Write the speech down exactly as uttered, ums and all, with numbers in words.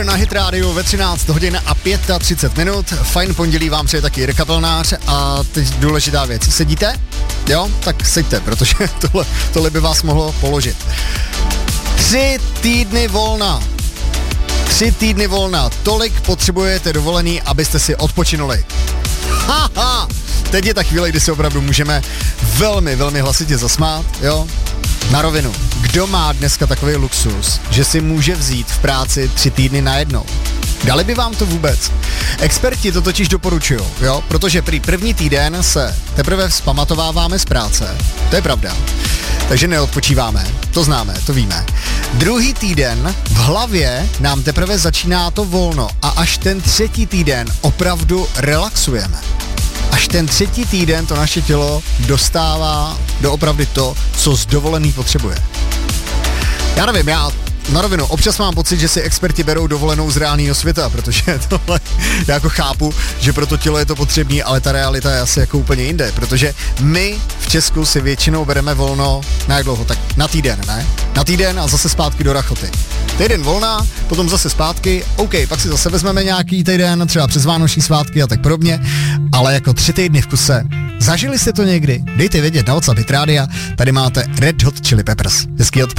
Na Hit Radio ve třináct hodin a třicet pět minut. Fajn pondělí vám přeje taky Jirka Pelnář a teď důležitá věc. Sedíte? Jo? Tak seďte, protože tohle, tohle by vás mohlo položit. Tři týdny volna. Tři týdny volna. Tolik potřebujete dovolený, abyste si odpočinuli. Haha! Teď je ta chvíle, kdy si opravdu můžeme velmi, velmi hlasitě zasmát, jo? Na rovinu. Kdo má dneska takový luxus, že si může vzít v práci tři týdny najednou? Dali by vám to vůbec? Experti to totiž doporučují, jo? Protože prý první týden se teprve vzpamatováváme z práce. To je pravda. Takže neodpočíváme, to známe, to víme. Druhý týden v hlavě nám teprve začíná to volno a až ten třetí týden opravdu relaxujeme. Až ten třetí týden to naše tělo dostává doopravdy to, co z dovolený potřebuje. Já nevím, já na rovinu občas mám pocit, že si experti berou dovolenou z reálného světa, protože tohle já jako chápu, že pro to tělo je to potřebný, ale ta realita je asi jako úplně jinde, protože my v Česku si většinou bereme volno na jak dlouho, tak na týden, ne? Na týden a zase zpátky do rachoty. Týden volna, potom zase zpátky, OK, pak si zase vezmeme nějaký týden, třeba přes vánoční svátky a tak podobně, ale jako tři týdny v kuse. Zažili jste to někdy? Dejte vědět na WhatsApp Hit Rádia, tady máte Red Hot Chili Peppers. Hezký odpoledne.